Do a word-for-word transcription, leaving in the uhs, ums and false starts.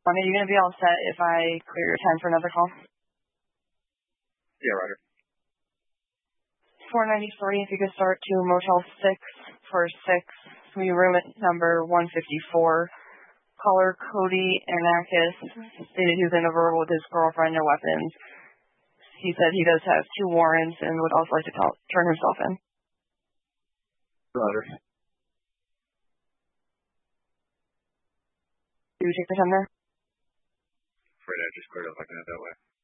Are you going to be all set if I clear your time for another call? Yeah, Roger. four ninety-three, if you could start to Motel six for six, we room at number one fifty-four. Caller Cody Anakis stated he was in a verbal with his girlfriend, no weapons. He said he does have two warrants and would also like to call, turn himself in. Roger. Do you take the time there? Afraid I just cleared up looking at it that way.